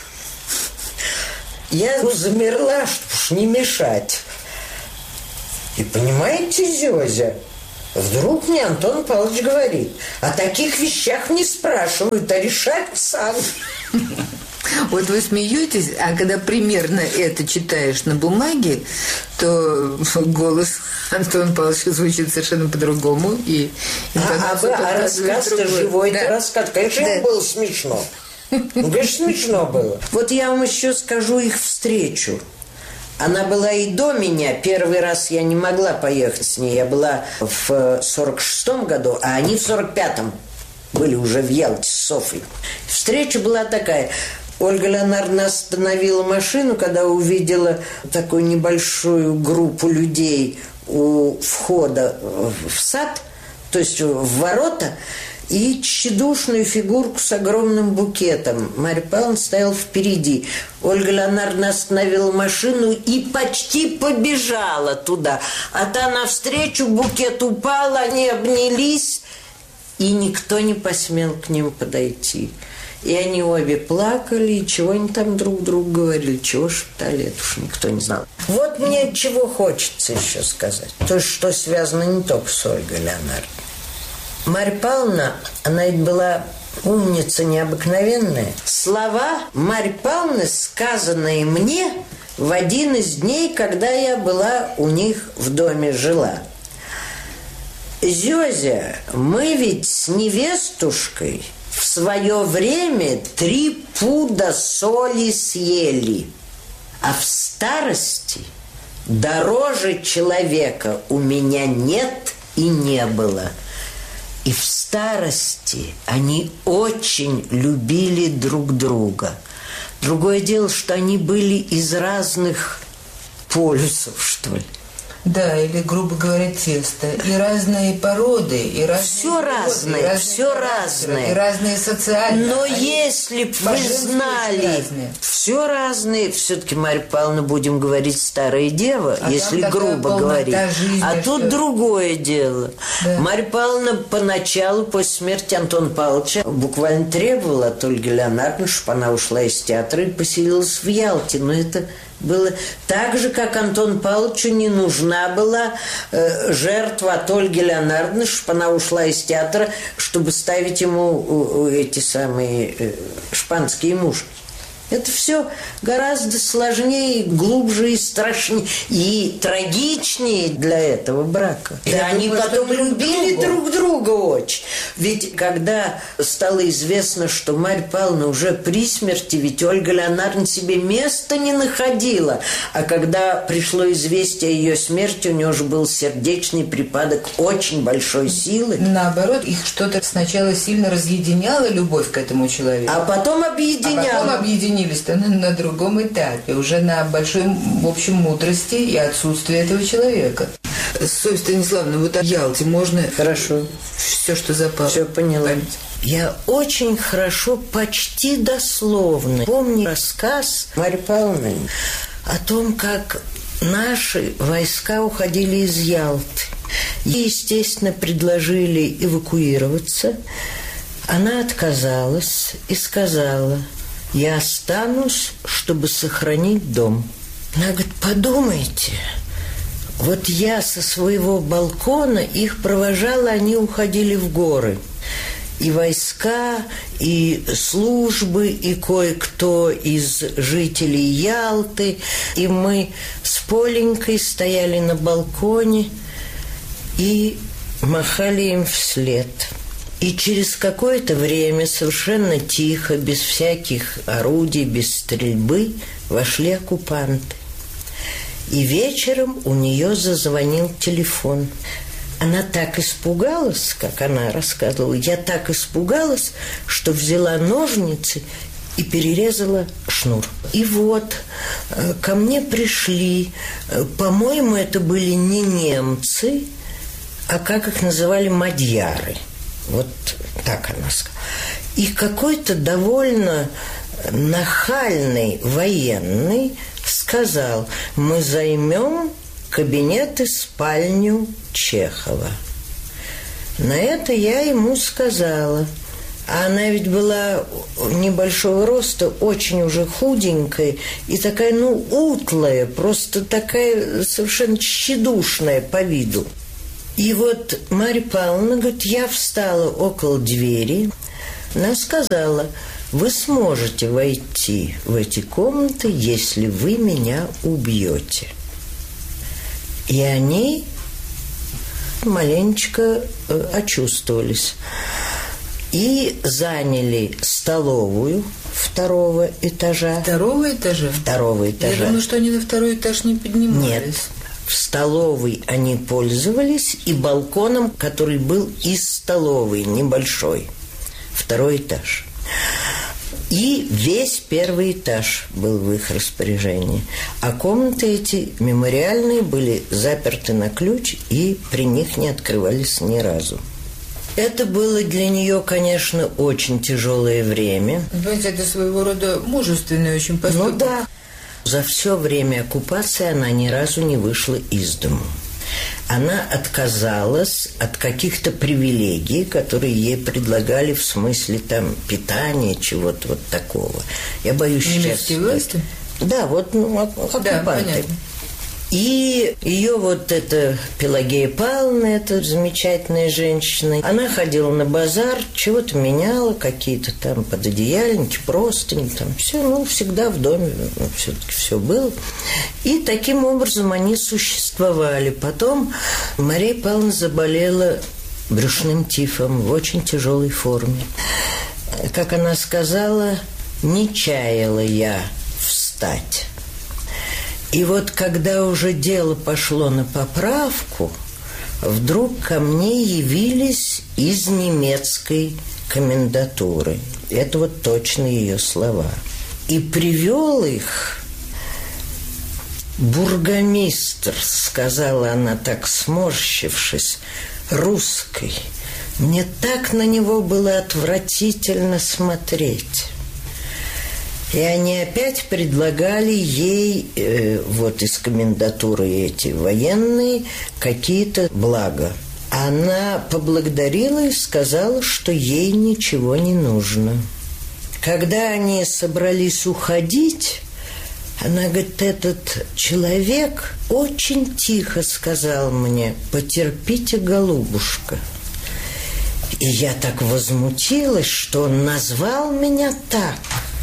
Я замерла, чтобы уж не мешать. И понимаете, Зёзя, вдруг мне Антон Павлович говорит: о таких вещах не спрашивают, а решать сам. Вот вы смеетесь, а когда примерно это читаешь на бумаге, то голос Антона Павловича звучит совершенно по-другому. И а, а, а рассказ-то живой, да. рассказ. Конечно, да. было смешно. Ну, конечно, смешно было. Вот я вам еще скажу их встречу. Она была и до меня. Первый раз я не могла поехать с ней. Я была в сорок шестом году, а они в сорок пятом были уже в Ялте с Софьей. Встреча была такая. Ольга Леонардовна остановила машину, когда увидела такую небольшую группу людей у входа в сад, то есть в ворота, и тщедушную фигурку с огромным букетом. Марья Павловна стояла впереди. Ольга Леонардовна остановила машину и почти побежала туда. А та навстречу, букет упал, они обнялись, и никто не посмел к ним подойти. И они обе плакали, и чего они там друг другу говорили, чего шептали, это уж никто не знал. Вот мне чего хочется еще сказать. То, что связано не только с Ольгой Леонардовной. Марья Павловна, она ведь была умница необыкновенная. Слова Марьи Павловны, сказанные мне в один из дней, когда я была у них в доме, жила. Зёзя, мы ведь с невестушкой в свое время три пуда соли съели, а в старости дороже человека у меня нет и не было. И в старости они очень любили друг друга. Другое дело, что они были из разных полюсов, что ли. Да, или, грубо говоря, тесто. И разные породы, и разные все породы, разное, и разные все разное. И разные социальные. Но если бы вы знали, все разные, все-таки, Марья Павловна, будем говорить, старая дева, а если грубо говорить. Жизни, а тут что? Другое дело. Да. Марья Павловна поначалу, после смерти Антона Павловича, буквально требовала от Ольги Леонардовны, чтобы она ушла из театра и поселилась в Ялте. Но это было так же, как Антону Павловичу не нужна была э, жертва от Ольги Леонардовны, чтобы она ушла из театра, чтобы ставить ему э, эти самые э, шпанские мушки. Это все гораздо сложнее, глубже и страшнее, и трагичнее для этого брака. И Я они думаю, потом любили друг друга очень. Ведь когда стало известно, что Марья Павловна уже при смерти, ведь Ольга Леонардовна себе места не находила. А когда пришло известие о ее смерти, у нее уже был сердечный припадок очень большой силы. Наоборот, их что-то сначала сильно разъединяло, любовь к этому человеку. А потом объединяло. А потом объединились на, на другом этапе, уже на большой, в общем, мудрости и отсутствии этого человека. Софья Станиславовна, вот о Ялте можно... Хорошо. Все, что запало. Все поняла. Я очень хорошо, почти дословно помню рассказ Марьи Павловны о том, как наши войска уходили из Ялты. Ей, естественно, предложили эвакуироваться. Она отказалась и сказала: я останусь, чтобы сохранить дом. Она говорит: подумайте, вот я со своего балкона их провожала, они уходили в горы. И войска, и службы, и кое-кто из жителей Ялты. И мы с Поленькой стояли на балконе и махали им вслед. И через какое-то время, совершенно тихо, без всяких орудий, без стрельбы, вошли оккупанты. И вечером у нее зазвонил телефон. Она так испугалась, как она рассказывала, я так испугалась, что взяла ножницы и перерезала шнур. И вот ко мне пришли, по-моему, это были не немцы, а как их называли, мадьяры. Вот так она сказала. И какой-то довольно нахальный военный сказал: мы займем кабинет и спальню Чехова. На это я ему сказала, а она ведь была небольшого роста, очень уже худенькая и такая, ну, утлая, просто такая совершенно тщедушная по виду. И вот Марья Павловна говорит, я встала около двери, она сказала: вы сможете войти в эти комнаты, если вы меня убьете. И они маленечко очувствовались. И заняли столовую второго этажа. Второго этажа? Второго этажа. Я думаю, что они на второй этаж не поднимались. Нет. В столовой они пользовались и балконом, который был из столовой, небольшой. Второй этаж. И весь первый этаж был в их распоряжении. А комнаты эти мемориальные были заперты на ключ и при них не открывались ни разу. Это было для нее, конечно, очень тяжелое время. Понимаете, это своего рода мужественный очень поступок. Ну да. За все время оккупации она ни разу не вышла из дому. Она отказалась от каких-то привилегий, которые ей предлагали в смысле там питания, чего-то вот такого. Я боюсь сейчас... Немецкие власти? Да, вот ну, оккупанты. Да, понятно. И ее вот эта Пелагея Павловна, эта замечательная женщина, она ходила на базар, чего-то меняла, какие-то там пододеяльники, простыни, там все, ну, всегда в доме ну, все-таки все было. И таким образом они существовали. Потом Мария Павловна заболела брюшным тифом в очень тяжелой форме. Как она сказала, не чаяла я встать. И вот когда уже дело пошло на поправку, вдруг ко мне явились из немецкой комендатуры. Это вот точно ее слова. И привел их бургомистр, сказала она так, сморщившись, русской. Мне так на него было отвратительно смотреть. И они опять предлагали ей, э, вот из комендатуры эти военные, какие-то блага. Она поблагодарила и сказала, что ей ничего не нужно. Когда они собрались уходить, она говорит, этот человек очень тихо сказал мне: потерпите, голубушка. И я так возмутилась, что он назвал меня так.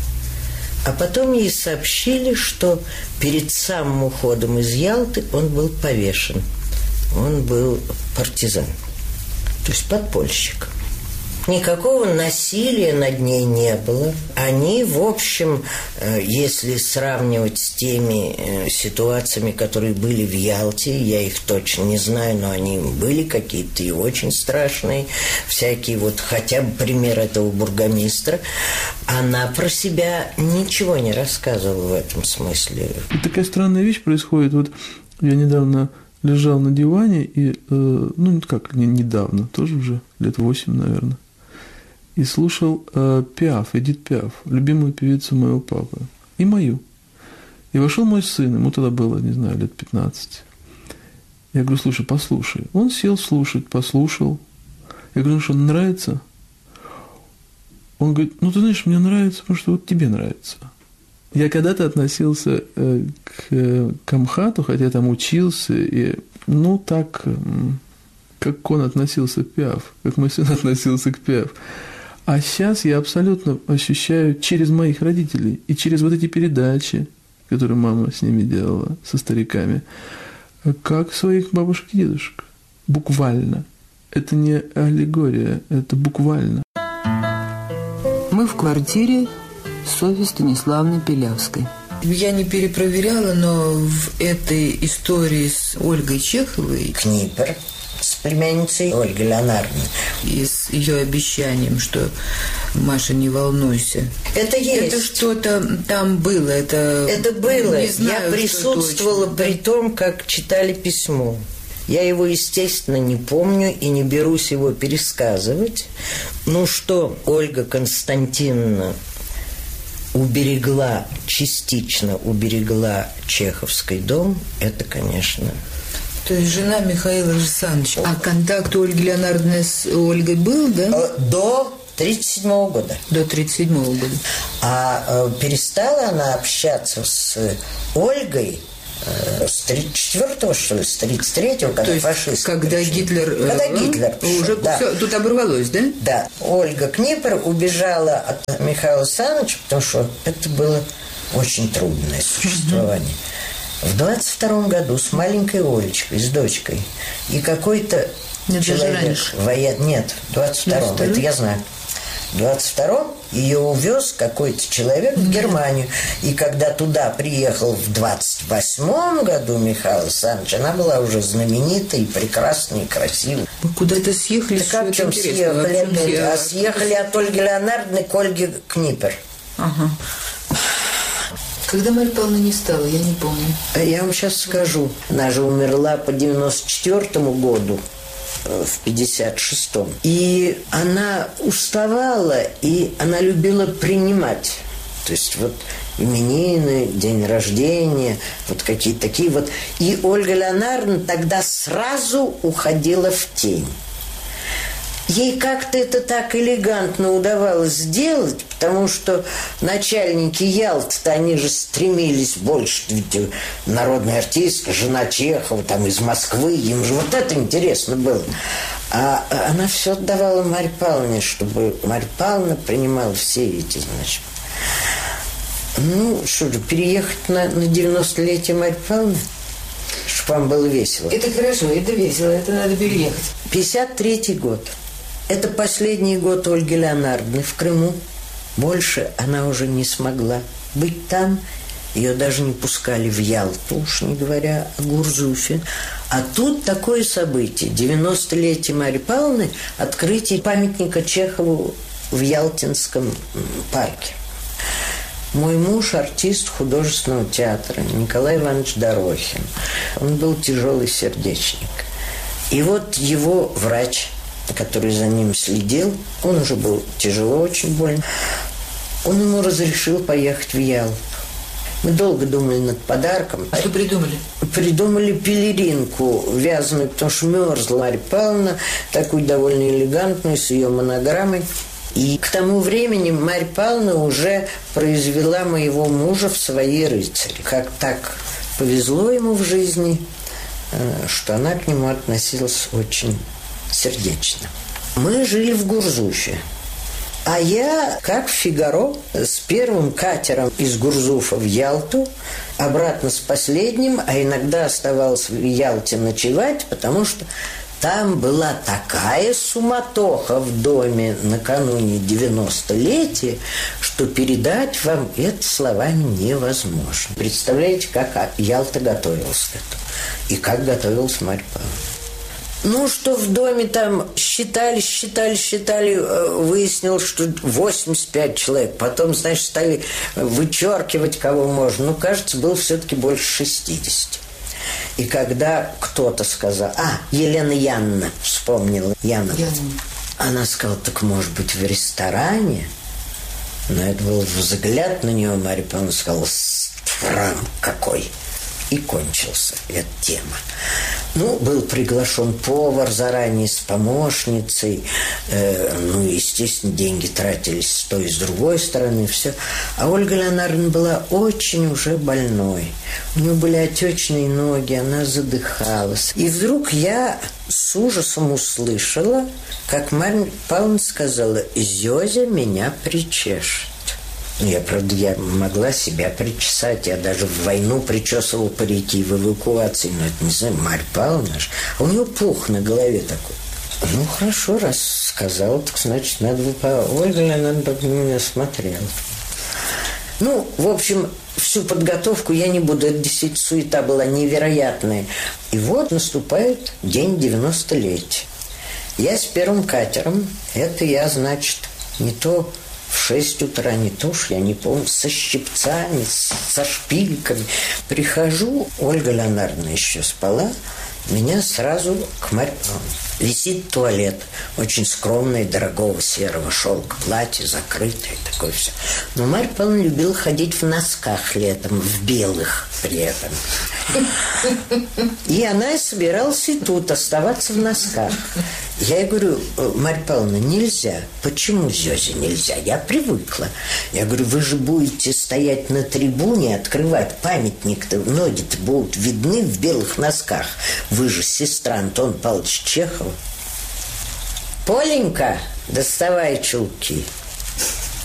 А потом ей сообщили, что перед самым уходом из Ялты он был повешен. Он был партизан, то есть подпольщик. Никакого насилия над ней не было. Они, в общем, если сравнивать с теми ситуациями, которые были в Ялте, я их точно не знаю, но они были какие-то и очень страшные, всякие вот, хотя бы пример этого бургомистра, она про себя ничего не рассказывала в этом смысле. И такая странная вещь происходит. Вот я недавно лежал на диване, и, э, ну, как, не, недавно, тоже уже лет восемь, наверное, и слушал э, Пиаф, Эдит Пиаф, любимую певицу моего папы, и мою. И вошел мой сын, ему тогда было, не знаю, лет пятнадцать. Я говорю, слушай, послушай. Он сел слушать, послушал. Я говорю, ну что, нравится? Он говорит, ну ты знаешь, мне нравится, потому что вот тебе нравится. Я когда-то относился э, к, к Амхату, хотя там учился, и, ну, так, э, как он относился к Пиаф, как мой сын относился к Пиаф. А сейчас я абсолютно ощущаю через моих родителей и через вот эти передачи, которые мама с ними делала, со стариками, как своих бабушек и дедушек. Буквально. Это не аллегория, это буквально. Мы в квартире Софьи Станиславны Пилявской. Я не перепроверяла, но в этой истории с Ольгой Чеховой... Книпер с племянницей Ольгой Леонардовной. И с ее обещанием, что Маша, не волнуйся. Это есть. Это что-то там было. Это, это было. Не знаю, я присутствовала при том, как читали письмо. Я его, естественно, не помню и не берусь его пересказывать. Ну, что Ольга Константиновна уберегла, частично уберегла чеховский дом, это, конечно... То есть жена Михаила Александровича. А контакт у Ольги Леонардовны с Ольгой был, да? До тридцать седьмого года. До тридцать седьмого года. А э, перестала она общаться с Ольгой э, с тридцать четвёртого, что ли, с тридцать третьего, когда фашисты когда пришли. Гитлер... Когда Гитлер пришел, уже да. все, тут оборвалось, да? Да. Ольга Книпер убежала от Михаила Александровича, потому что это было очень трудное существование. В двадцать втором году с маленькой Олечкой, с дочкой, и какой-то Нет, человек... Воен... Нет, в двадцать втором, это я знаю. В двадцать втором ее увез какой-то человек в Германию. И когда туда приехал в двадцать восьмом году Михаил Александрович, она была уже знаменитой, прекрасной, и красивой. Вы куда-то съехали? Так как в чем съехали? А съехали от Ольги Леонардовны к Ольге Книпер. Ага. Когда Марья Павловна не стала, я не помню. Я вам сейчас скажу. Она же умерла по девяносто четвёртому году, в пятьдесят шестом. И она уставала, и она любила принимать. То есть вот именины, день рождения, вот какие-то такие вот. И Ольга Леонардовна тогда сразу уходила в тень. Ей как-то это так элегантно удавалось сделать, потому что начальники Ялты-то, они же стремились больше, ведь народная артистка, жена Чехова, там из Москвы, им же вот это интересно было. А она все отдавала Марье Павловне, чтобы Марья Павловна принимала все эти, значит. Ну, что же, переехать на, на девяностолетие Марьи Павловны, чтобы вам было весело. Это хорошо, это весело, это надо переехать. пятьдесят третий год. Это последний год Ольги Леонардовны в Крыму. Больше она уже не смогла быть там. Ее даже не пускали в Ялту, уж не говоря о Гурзуфе. А тут такое событие. девяностолетие Марьи Павловны, открытие памятника Чехову в Ялтинском парке. Мой муж – артист художественного театра Николай Иванович Дорохин. Он был тяжелый сердечник. И вот его врач, который за ним следил, он уже был тяжело, очень больно, он ему разрешил поехать в Ялту. Мы долго думали над подарком. А что придумали? Придумали пелеринку вязаную, потому что мерзла Марья Павловна, такую довольно элегантную, с ее монограммой. И к тому времени Марья Павловна уже произвела моего мужа в свои рыцари. Как так повезло ему в жизни, что она к нему относилась очень сердечно. Мы жили в Гурзуфе. А я, как в «Фигаро», с первым катером из Гурзуфа в Ялту, обратно с последним, а иногда оставалась в Ялте ночевать, потому что там была такая суматоха в доме накануне девяностолетия, что передать вам это словами невозможно. Представляете, как Ялта готовилась к этому? И как готовилась Марья Павловна. Ну, что в доме там считали, считали, считали, выяснилось, что восемьдесят пять человек. Потом, значит, стали вычеркивать, кого можно. Ну, кажется, было все-таки больше шестидесяти. И когда кто-то сказал... А, Елена Янна вспомнила. Яна. Яна. Она сказала, так, может быть, в ресторане? Но это был взгляд на нее. Марья Павловна сказала, странно какой. И кончился эта тема. Ну, был приглашен повар заранее с помощницей. Э, ну, естественно, деньги тратились с той и с другой стороны. Все. А Ольга Леонардовна была очень уже больной. У нее были отечные ноги, она задыхалась. И вдруг я с ужасом услышала, как Марья Павловна сказала, «Зёзя меня причешет». Ну, я, правда, я могла себя причесать. Я даже в войну причесывал парики в эвакуации. Но это, не знаю, Марья Павловна. А у нее пух на голове такой. Ну, хорошо, раз сказала, так значит, надо бы по... Ольга Леонардовна на меня смотрела. Ну, в общем, всю подготовку я не буду. Это действительно суета была невероятная. И вот наступает день девяностолетия. Я с первым катером. Это я, значит, не то... В шесть утра, не то уж, я не помню, со щипцами, со шпильками. Прихожу, Ольга Леонардовна еще спала, меня сразу к Марье Павловне. Висит туалет, очень скромное, дорогого серого шелка, платье закрытое, такое все. Но Марья Павловна любила ходить в носках летом, в белых при этом. И она и собиралась и тут оставаться в носках. Я ей говорю: Марья Павловна, нельзя. Почему, Зёзя, нельзя? Я привыкла. Я говорю: вы же будете стоять на трибуне, открывать памятник-то, ноги-то будут видны в белых носках. Вы же сестра Антона Павловича Чехова. Поленька, доставай чулки.